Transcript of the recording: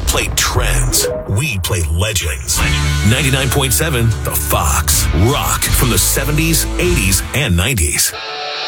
play trends. We play legends. 99.7 The Fox. Rock from the 70s, 80s, and 90s.